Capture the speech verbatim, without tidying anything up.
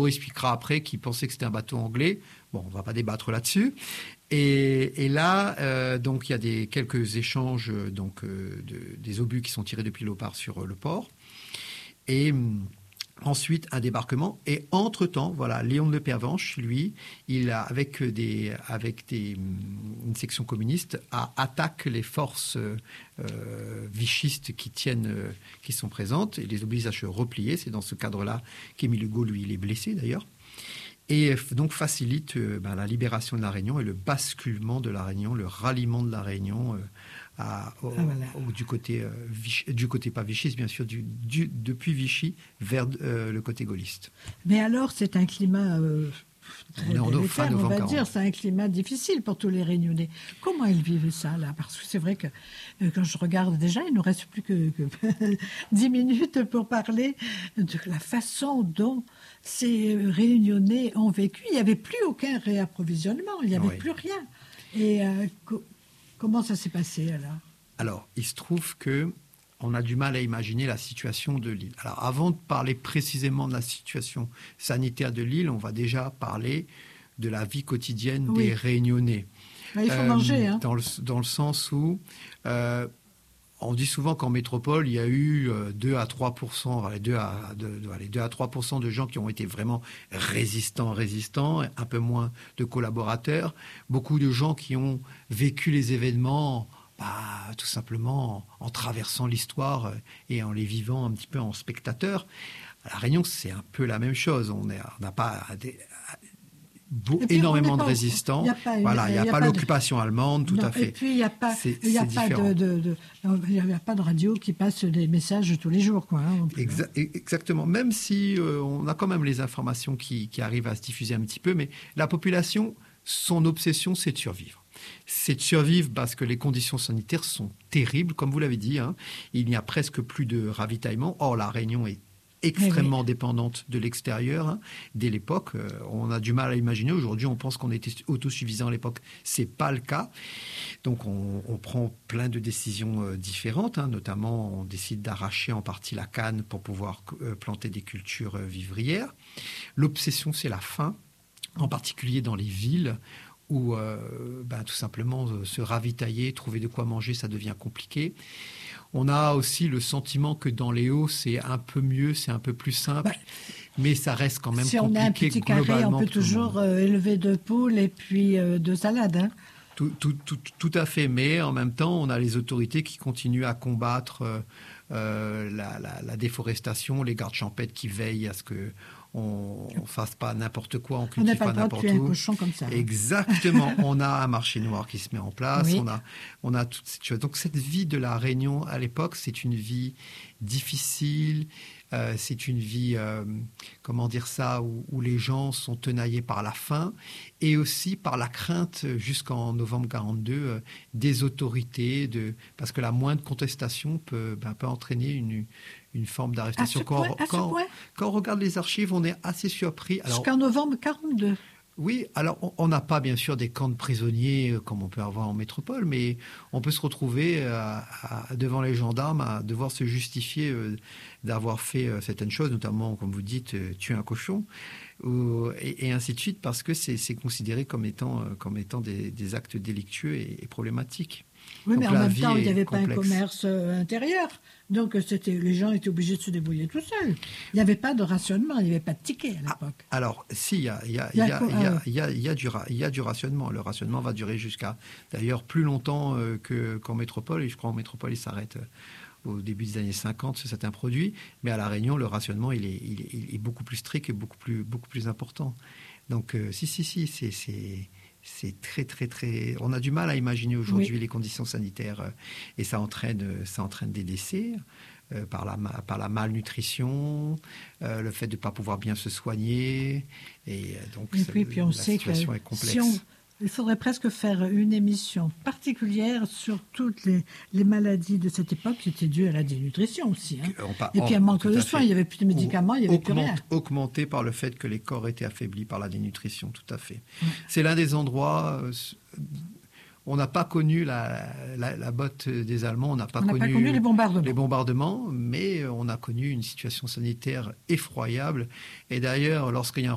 nous expliquera après qu'il pensait que c'était un bateau anglais. Bon, on ne va pas débattre là-dessus. Et, et là, euh, donc, il y a des, quelques échanges donc, euh, de, des obus qui sont tirés depuis Lopar sur euh, le port. Et hum, ensuite, un débarquement. Et entre-temps, voilà, Léon de Pervenche, lui, il a, avec, des, avec des, une section communiste, a, attaque les forces euh, vichistes qui tiennent, euh, qui sont présentes et les oblige à se replier. C'est dans ce cadre-là qu'Émile Hugo, lui, il est blessé d'ailleurs. Et donc facilite euh, ben, la libération de la Réunion et le basculement de la Réunion, le ralliement de la Réunion euh, à, au, ah, voilà. au, du, côté, euh, Vichy, du côté, pas vichiste bien sûr, du, du, depuis Vichy vers euh, le côté gaulliste. Mais alors c'est un climat, euh, très délétère, on va dire, c'est un climat difficile pour tous les Réunionnais. Comment ils vivent ça là? Parce que c'est vrai que euh, quand je regarde déjà, il ne nous reste plus que, que dix minutes pour parler de la façon dont ces Réunionnais ont vécu. Il n'y avait plus aucun réapprovisionnement, il n'y avait oui. plus rien. Et euh, co- comment ça s'est passé alors? Alors, il se trouve que on a du mal à imaginer la situation de l'île. Alors, avant de parler précisément de la situation sanitaire de l'île, on va déjà parler de la vie quotidienne oui. des Réunionnais. Ben, il faut euh, manger. Hein. Dans, le, dans le sens où... Euh, on dit souvent qu'en métropole, il y a eu deux à trois pour cent, deux à, deux à trois pour cent de gens qui ont été vraiment résistants, résistants, un peu moins de collaborateurs. Beaucoup de gens qui ont vécu les événements bah, tout simplement en, en traversant l'histoire et en les vivant un petit peu en spectateurs. À La Réunion, c'est un peu la même chose. On n'a pas... Des, Beau, énormément de résistants. Il n'y a pas, voilà, il y a, y a pas, pas l'occupation de... allemande, tout non, à fait. Et puis, il n'y a, pas, y a, pas de, de, de, y a pas de radio qui passe des messages tous les jours. Quoi, hein, Exa- exactement. Même si euh, on a quand même les informations qui, qui arrivent à se diffuser un petit peu, mais la population, son obsession, c'est de survivre. C'est de survivre parce que les conditions sanitaires sont terribles, comme vous l'avez dit. Hein, il n'y a presque plus de ravitaillement. Or, la Réunion est extrêmement oui. dépendante de l'extérieur. Hein. Dès l'époque, euh, on a du mal à imaginer. Aujourd'hui, on pense qu'on était autosuffisant à l'époque. C'est pas le cas. Donc, on, on prend plein de décisions euh, différentes. Hein. Notamment, on décide d'arracher en partie la canne pour pouvoir euh, planter des cultures euh, vivrières. L'obsession, c'est la faim, en particulier dans les villes où, euh, ben, tout simplement, euh, se ravitailler, trouver de quoi manger, ça devient compliqué. On a aussi le sentiment que dans les hauts, c'est un peu mieux, c'est un peu plus simple, bah, mais ça reste quand même si compliqué. Si on a un petit carré, on peut toujours euh, élever de poules et puis euh, de salades. Hein. Tout, tout, tout, tout à fait, mais en même temps, on a les autorités qui continuent à combattre euh, euh, la, la, la déforestation, les gardes champêtres qui veillent à ce que on ne fasse pas n'importe quoi, on cultive pas, pas n'importe où. Un cochon comme ça. Exactement. On a un marché noir qui se met en place. Oui. On a, on a toutes ces choses. Donc cette vie de la Réunion à l'époque, c'est une vie difficile. Euh, c'est une vie, euh, comment dire ça, où, où les gens sont tenaillés par la faim et aussi par la crainte jusqu'en novembre quarante-deux euh, des autorités, de, parce que la moindre contestation peut, ben, peut entraîner une, une forme d'arrestation. Quand, point, quand, quand on regarde les archives, on est assez surpris. Alors, jusqu'en novembre quarante-deux. Oui, alors on n'a pas bien sûr des camps de prisonniers comme on peut avoir en métropole, mais on peut se retrouver à, à, devant les gendarmes à devoir se justifier euh, d'avoir fait euh, certaines choses, notamment, comme vous dites, euh, tuer un cochon, ou, et, et ainsi de suite, parce que c'est, c'est considéré comme étant, euh, comme étant des, des actes délictueux et, et problématiques. Oui, donc, mais en même temps, il n'y avait complexe. pas un commerce euh, intérieur. Donc, c'était, les gens étaient obligés de se débrouiller tout seuls. Il n'y avait pas de rationnement, il n'y avait pas de ticket à l'époque. Ah, alors, si, il y a, y a, y a, y a, y a, y a, du, y a du rationnement. Le rationnement va durer jusqu'à, d'ailleurs, plus longtemps euh, que, qu'en métropole. Et je crois qu'en métropole, il s'arrête euh, au début des années cinquante sur certains produits. Mais à La Réunion, le rationnement, il est, il est, il est beaucoup plus strict et beaucoup plus, beaucoup plus important. Donc, euh, si, si, si, c'est... c'est C'est très, très, très... On a du mal à imaginer aujourd'hui oui. les conditions sanitaires euh, et ça entraîne, ça entraîne des décès euh, par, la, par la malnutrition, euh, le fait de ne pas pouvoir bien se soigner. Et, euh, donc, et puis, puis on la sait situation que est complexe. Si on, il faudrait presque faire une émission particulière sur toutes les, les maladies de cette époque qui étaient dues à la dénutrition aussi. Hein. Pas, et puis un manque de soins, il n'y avait plus de médicaments, il n'y avait augmente, plus rien. Augmenté par le fait que les corps étaient affaiblis par la dénutrition, tout à fait. Ouais. C'est l'un des endroits... Euh, on n'a pas connu la, la, la botte des Allemands, on n'a pas, pas connu les bombardements. les bombardements, mais on a connu une situation sanitaire effroyable. Et d'ailleurs, lorsqu'il y a un